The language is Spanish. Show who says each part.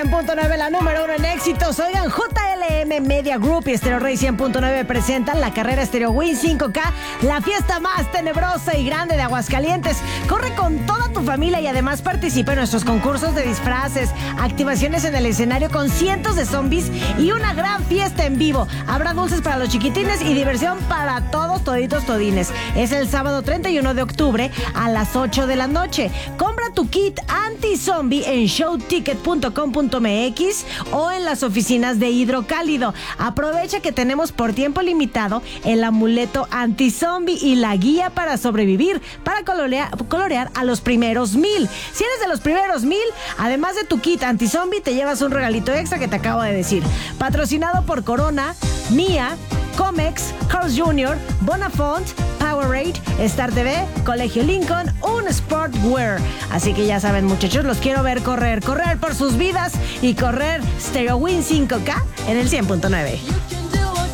Speaker 1: 100.9, la número 1 en éxitos. Oigan, JLM Media Group y Stereo Rey 100.9 presentan la carrera Stereo Win 5K, la fiesta más tenebrosa y grande de Aguascalientes. Corre con toda tu familia y además participa en nuestros concursos de disfraces, activaciones en el escenario con cientos de zombies y una gran fiesta en vivo. Habrá dulces para los chiquitines y diversión para todos, toditos, todines. Es el sábado 31 de octubre a las 8 de la noche. Compra tu kit anti-zombie en showticket.com.mx o en las oficinas de Hidrocálido. Aprovecha que tenemos por tiempo limitado el amuleto anti-zombie y la guía para sobrevivir, para colorear a los primeros 1000. Si eres de los primeros 1000, además de tu kit anti-zombie, te llevas un regalito extra que te acabo de decir. Patrocinado por Corona, Mía, Comex, Carl's Jr., Bonafont, Powerade, Star TV, Colegio Lincoln, un Sportwear. Así que ya saben, muchachos, los quiero ver correr por sus vidas y correr Stereo Win 5K en el 100.9.